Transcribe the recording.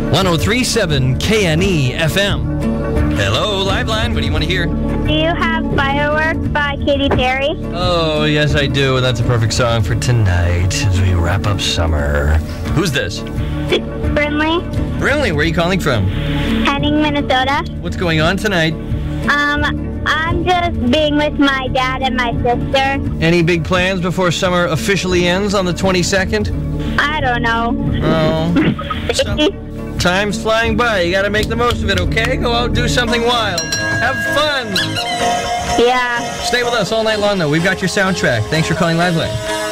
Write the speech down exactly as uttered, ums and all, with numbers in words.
one oh three point seven K N E F M. Hello, Liveline. What do you want to hear? Do you have Fireworks by Katy Perry? Oh, yes, I do. And that's a perfect song for tonight as we wrap up summer. Who's this? Brinley. Brinley, where are you calling from? Henning, Minnesota. What's going on tonight? Um, I'm just being with my dad and my sister. Any big plans before summer officially ends on the twenty-second? I don't know. Oh. So, time's flying by. You got to make the most of it, okay? Go out, do something wild. Have fun. Yeah. Stay with us all night long, though. We've got your soundtrack. Thanks for calling Liveline.